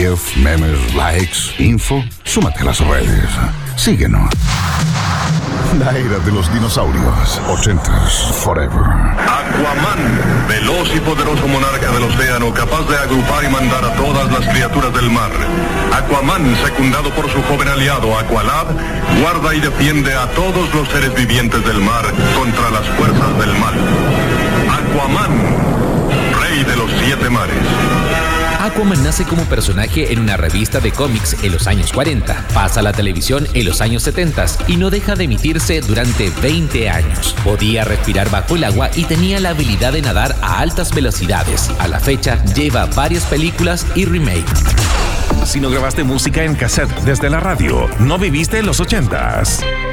GIF, memes, likes, info. Súmate a las redes. Síguenos. La era de los dinosaurios. 80s forever. Aquaman, veloz y poderoso monarca del océano, capaz de agrupar y mandar a todas las criaturas del mar. Aquaman, secundado por su joven aliado Aqualad, guarda y defiende a todos los seres vivientes del mar contra las fuerzas del mal. Aquaman, rey de los 7 mares. Aquaman nace como personaje en una revista de cómics en los años 40, pasa a la televisión en los años 70 y no deja de emitirse durante 20 años. Podía respirar bajo el agua y tenía la habilidad de nadar a altas velocidades. A la fecha, lleva varias películas y remakes. Si no grabaste música en cassette desde la radio, no viviste los 80s.